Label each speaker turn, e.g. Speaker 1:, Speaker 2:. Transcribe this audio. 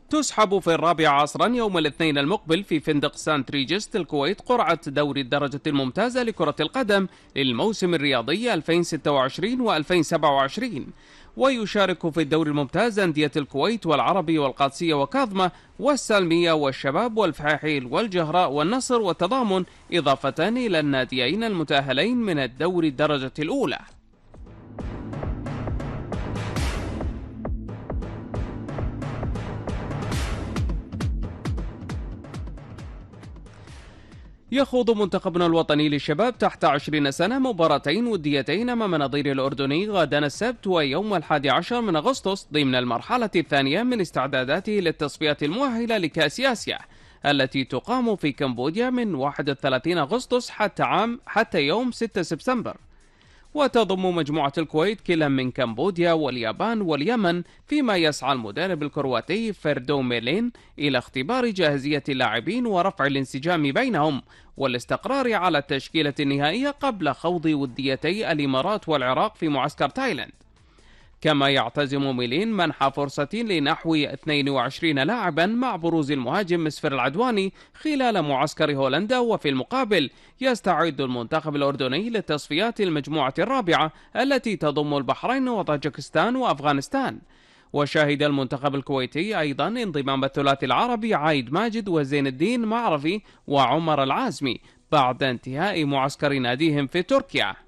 Speaker 1: تسحب في 4 عصرا يوم الاثنين المقبل في فندق سانت ريجست الكويت قرعة دوري الدرجة الممتازة لكرة القدم للموسم الرياضي 2026 و2027. ويشارك في الدوري الممتاز أندية الكويت والعربي والقادسية وكاظمة والسالمية والشباب والفحاحيل والجهراء والنصر والتضامن، إضافة إلى الناديين المتأهلين من الدوري الدرجة الأولى. يخوض منتخبنا الوطني للشباب تحت 20 سنة مباراتين وديتين أمام نظيره الأردني غدا السبت ويوم 11 من أغسطس ضمن المرحلة الثانية من استعداداته للتصفيات المؤهلة لكأس آسيا التي تقام في كمبوديا من 31 أغسطس حتى يوم 6 سبتمبر. وتضم مجموعة الكويت كلا من كمبوديا واليابان واليمن، فيما يسعى المدرب الكرواتي فيردو ميلين إلى اختبار جاهزية اللاعبين ورفع الانسجام بينهم والاستقرار على التشكيلة النهائية قبل خوض وديتي الإمارات والعراق في معسكر تايلاند. كما يعتزم ميلين منح فرصة لنحو 22 لاعبا مع بروز المهاجم مسفر العدواني خلال معسكر هولندا. وفي المقابل يستعد المنتخب الأردني لتصفيات المجموعة الرابعة التي تضم البحرين وطاجكستان وأفغانستان. وشاهد المنتخب الكويتي أيضا انضمام الثلاثي العربي عايد ماجد وزين الدين معرفي وعمر العازمي بعد انتهاء معسكر ناديهم في تركيا.